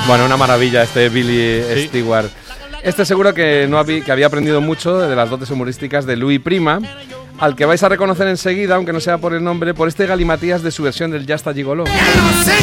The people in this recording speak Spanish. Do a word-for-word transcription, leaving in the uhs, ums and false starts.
Bueno, una maravilla este Billy Sí. Stewart. Este seguro que, no había, que había aprendido mucho de las dotes humorísticas de Louis Prima, al que vais a reconocer enseguida, aunque no sea por el nombre, por este galimatías de su versión del Ya está Gigoló. No sé